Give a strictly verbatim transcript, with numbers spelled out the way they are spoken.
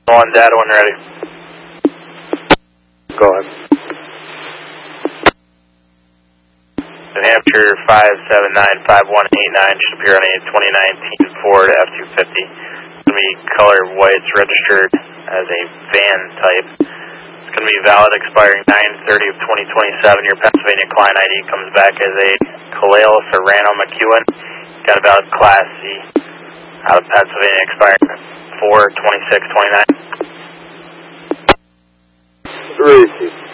On data when ready. Go ahead. New Hampshire five seven nine five one eight nine should appear on a twenty nineteen Ford F two fifty. It's going to be color white. It's registered as a van type. It's going to be valid expiring nine thirty of twenty twenty-seven. Your Pennsylvania client I D comes back as a Kaleo Serrano McEwen. Got a valid Class C out of Pennsylvania expiring four twenty-six twenty-nine. Three.